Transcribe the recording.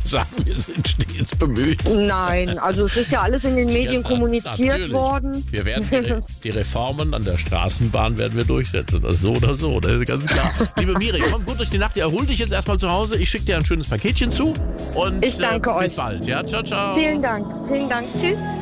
sagen, wir sind stets bemüht. Nein, also es ist ja alles in den Medien kommuniziert natürlich. worden. Wir werden die Reformen an der Straßenbahn werden wir durchsetzen. Das so oder so, das ist ganz klar. Liebe Miri, komm gut durch die Nacht. Erhol dich jetzt erstmal zu Hause. Ich schicke dir ein schönes Paketchen zu. Und Ich danke euch. Bis bald. Ja, ciao, ciao. Vielen Dank. Tschüss.